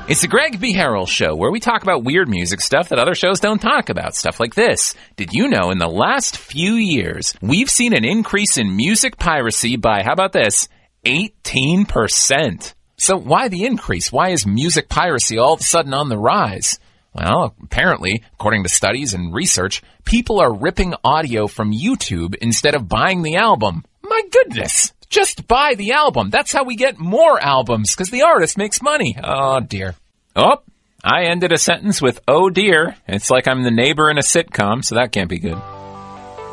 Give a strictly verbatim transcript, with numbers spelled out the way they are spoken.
It's the Greg B. Harrell Show, where we talk about weird music stuff that other shows don't talk about. Stuff like this. Did you know in the last few years, we've seen an increase in music piracy by, how about this, eighteen percent? So why the increase? Why is music piracy all of a sudden on the rise? Well, apparently, according to studies and research, people are ripping audio from YouTube instead of buying the album. My goodness! Just buy the album. That's how we get more albums, because the artist makes money. Oh, dear. Oh, I ended a sentence with, oh, dear. It's like I'm the neighbor in a sitcom, so that can't be good.